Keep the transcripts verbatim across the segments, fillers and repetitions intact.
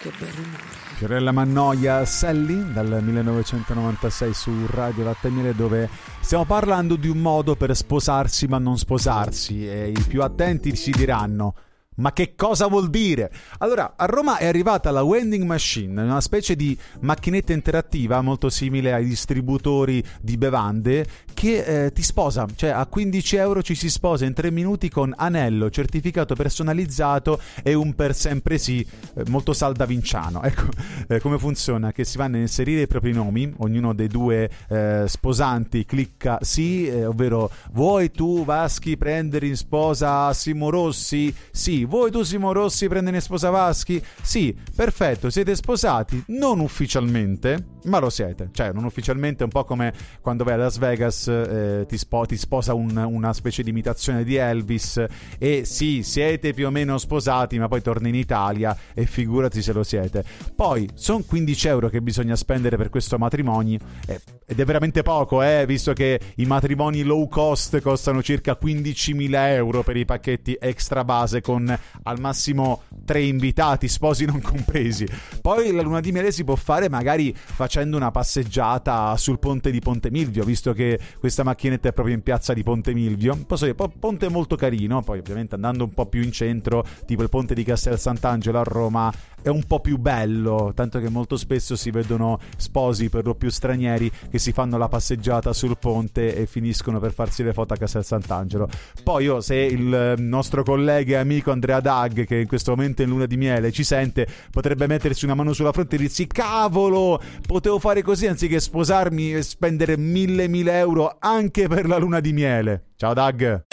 che bel rumore. Fiorella Mannoia, Sally, dal millenovecentonovantasei su Radio Latte e Miele, dove stiamo parlando di un modo per sposarsi ma non sposarsi, e i più attenti si diranno: ma che cosa vuol dire? Allora, a Roma è arrivata la vending machine, una specie di macchinetta interattiva molto simile ai distributori di bevande, che eh, ti sposa, cioè a quindici euro ci si sposa in tre minuti con anello, certificato personalizzato e un per sempre sì eh, molto saldavinciano. Ecco eh, come funziona: che si vanno a inserire i propri nomi, ognuno dei due eh, sposanti clicca sì, eh, ovvero vuoi tu Vaschi prendere in sposa Simo Rossi? Sì. Vuoi tu Simo Rossi prendere in sposa Vaschi? Sì, perfetto, siete sposati, non ufficialmente, ma lo siete. Cioè, non ufficialmente è un po' come quando vai a Las Vegas, eh, ti, spo- ti sposa un, una specie di imitazione di Elvis, e sì, siete più o meno sposati, ma poi torni in Italia e figurati se lo siete. Poi, sono quindici euro che bisogna spendere per questo matrimonio, eh, ed è veramente poco, eh, visto che i matrimoni low cost costano circa quindicimila euro per i pacchetti extra base con al massimo tre invitati, sposi non compresi. Poi la luna di miele si può fare magari facendo una passeggiata sul ponte di Ponte Milvio, visto che questa macchinetta è proprio in piazza di Ponte Milvio. Posso dire, ponte molto carino. Poi ovviamente andando un po' più in centro, tipo il ponte di Castel Sant'Angelo a Roma, è un po' più bello, tanto che molto spesso si vedono sposi, per lo più stranieri, che si fanno la passeggiata sul ponte e finiscono per farsi le foto a Castel Sant'Angelo. Poi io, se il nostro collega e amico Andrea Dag, che in questo momento è in luna di miele, ci sente, potrebbe mettersi una mano sulla fronte e dirsi: cavolo, potevo fare così anziché sposarmi e spendere mille mila euro anche per la luna di miele. Ciao Dag.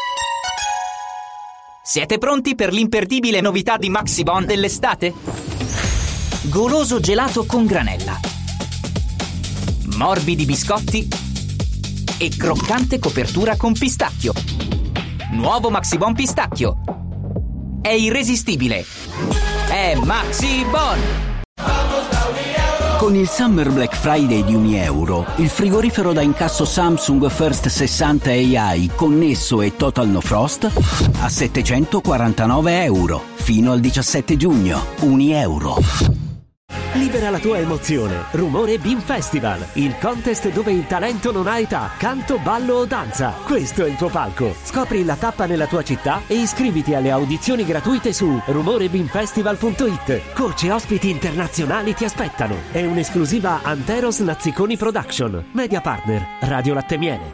Siete pronti per l'imperdibile novità di Maxibon dell'estate? Goloso gelato con granella, morbidi biscotti e croccante copertura con pistacchio. Nuovo Maxibon pistacchio. È irresistibile. È Maxibon! Con il Summer Black Friday di un euro, il frigorifero da incasso Samsung First sessanta A I connesso e Total No Frost a settecentoquarantanove euro. Fino al diciassette giugno, un euro. Libera la tua emozione. Rumore Beam Festival, il contest dove il talento non ha età, canto, ballo o danza. Questo è il tuo palco. Scopri la tappa nella tua città e iscriviti alle audizioni gratuite su rumore beam festival punto it. Coach e ospiti internazionali ti aspettano. È un'esclusiva Anteros Nazziconi Production. Media partner Radio Latte Miele.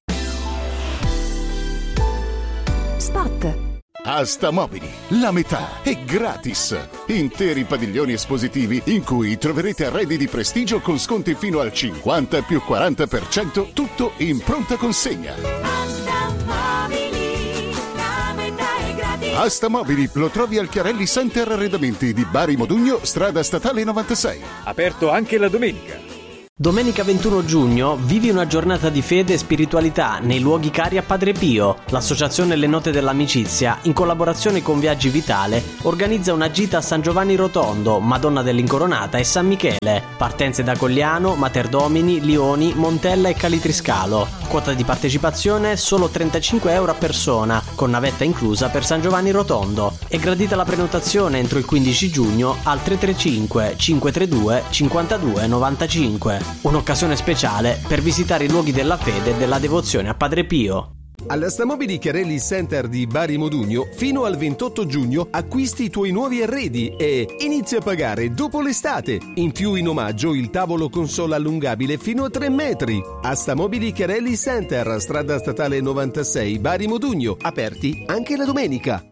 Spot. Asta Mobili, la metà è gratis. Interi padiglioni espositivi in cui troverete arredi di prestigio con sconti fino al cinquanta più quaranta per cento, tutto in pronta consegna. Asta Mobili, la metà è gratis. Asta Mobili lo trovi al Chiarelli Center Arredamenti di Bari Modugno, strada statale novantasei. Aperto anche la domenica. Domenica ventuno giugno vivi una giornata di fede e spiritualità nei luoghi cari a Padre Pio. L'associazione Le Note dell'Amicizia, in collaborazione con Viaggi Vitale, organizza una gita a San Giovanni Rotondo, Madonna dell'Incoronata e San Michele. Partenze da Cogliano, Materdomini, Lioni, Montella e Calitriscalo. Quota di partecipazione solo trentacinque euro a persona, con navetta inclusa per San Giovanni Rotondo. È gradita la prenotazione entro il quindici giugno al tre tre cinque cinque tre due cinquantadue novantacinque. Un'occasione speciale per visitare i luoghi della fede e della devozione a Padre Pio. All'Asta Mobili Chiarelli Center di Bari Modugno, fino al ventotto giugno acquisti i tuoi nuovi arredi e inizia a pagare dopo l'estate. In più, in omaggio, il tavolo console allungabile fino a tre metri. Asta Mobili Chiarelli Center, strada statale novantasei, Bari Modugno, aperti anche la domenica.